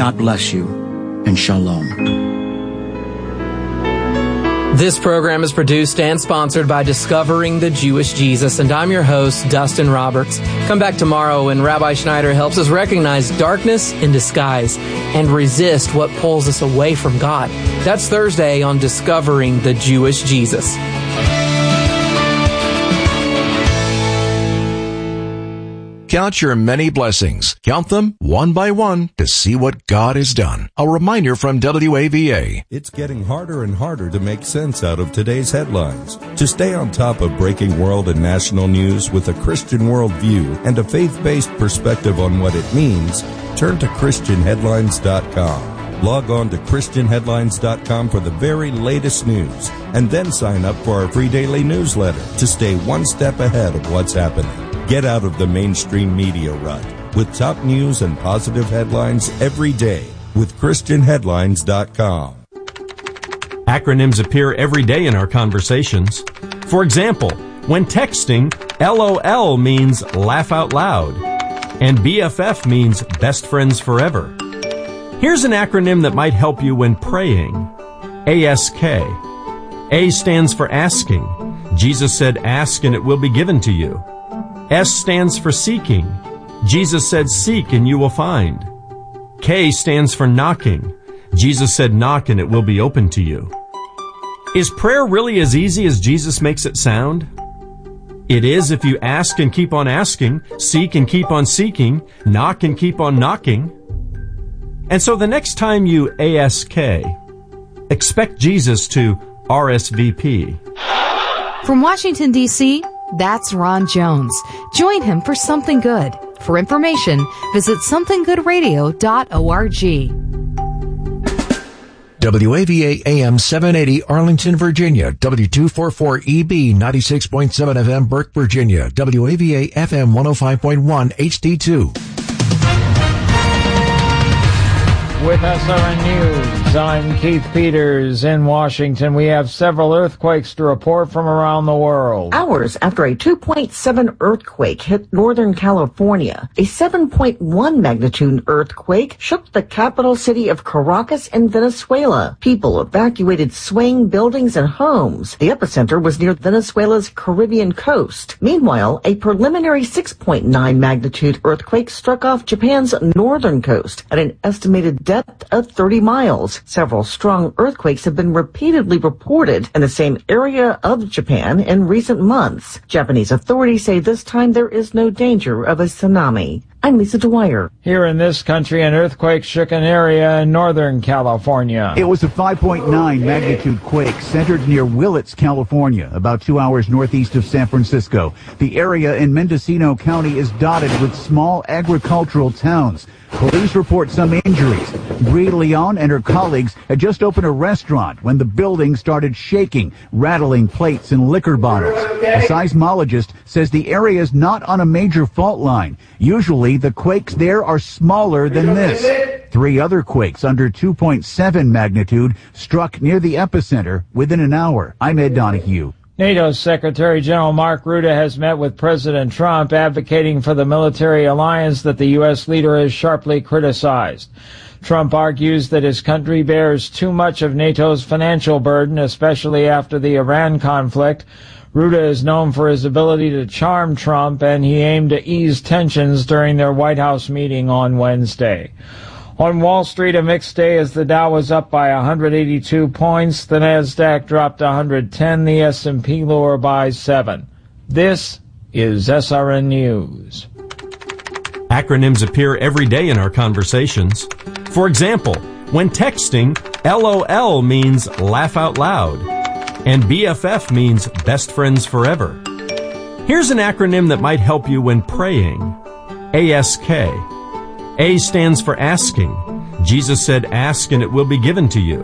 God bless you, and shalom. This program is produced and sponsored by Discovering the Jewish Jesus, and I'm your host, Dustin Roberts. Come back tomorrow when Rabbi Schneider helps us recognize darkness in disguise and resist what pulls us away from God. That's Thursday on Discovering the Jewish Jesus. Count your many blessings. Count them one by one to see what God has done. A reminder from WAVA. It's getting harder and harder to make sense out of today's headlines. To stay on top of breaking world and national news with a Christian worldview and a faith-based perspective on what it means, turn to ChristianHeadlines.com. Log on to ChristianHeadlines.com for the very latest news, and then sign up for our free daily newsletter to stay one step ahead of what's happening. Get out of the mainstream media rut with top news and positive headlines every day with ChristianHeadlines.com. Acronyms appear every day in our conversations. For example, when texting, LOL means laugh out loud, and BFF means best friends forever. Here's an acronym that might help you when praying. ASK. A stands for asking. Jesus said, ask and it will be given to you. S stands for seeking. Jesus said, seek and you will find. K stands for knocking. Jesus said, knock and it will be open to you. Is prayer really as easy as Jesus makes it sound? It is if you ask and keep on asking, seek and keep on seeking, knock and keep on knocking. And so the next time you ASK, expect Jesus to RSVP. From Washington, D.C., that's Ron Jones. Join him for Something Good. For information, visit somethinggoodradio.org. WAVA AM 780 Arlington, Virginia. W244EB 96.7 FM Burke, Virginia. WAVA FM 105.1 HD2. With SRN News, I'm Keith Peters in Washington. We have several earthquakes to report from around the world. Hours after a 2.7 earthquake hit Northern California, a 7.1 magnitude earthquake shook the capital city of Caracas in Venezuela. People evacuated swaying buildings and homes. The epicenter was near Venezuela's Caribbean coast. Meanwhile, a preliminary 6.9 magnitude earthquake struck off Japan's northern coast at an estimated depth of 30 miles. Several strong earthquakes have been repeatedly reported in the same area of Japan in recent months. Japanese authorities say this time there is no danger of a tsunami. I'm Lisa Dwyer. Here in this country, an earthquake shook an area in Northern California. It was a 5.9 magnitude quake centered near Willits, California, about 2 hours northeast of San Francisco. The area in Mendocino County is dotted with small agricultural towns. Police report some injuries. Bree Leon and her colleagues had just opened a restaurant when the building started shaking, rattling plates and liquor bottles. A seismologist says the area is not on a major fault line. Usually, the quakes there are smaller than this. 3 other quakes under 2.7 magnitude struck near the epicenter within an hour. I'm Ed Donahue. NATO's Secretary General Mark Rutte has met with President Trump, advocating for the military alliance that the U.S. leader has sharply criticized. Trump argues that his country bears too much of NATO's financial burden, especially after the Iran conflict. Rutte is known for his ability to charm Trump, and he aimed to ease tensions during their White House meeting on Wednesday. On Wall Street, a mixed day as the Dow was up by 182 points. The Nasdaq dropped 110. The S&P lower by 7. This is SRN News. Acronyms appear every day in our conversations. For example, when texting, LOL means laugh out loud, and BFF means best friends forever. Here's an acronym that might help you when praying. ASK. A stands for asking. Jesus said, ask and it will be given to you.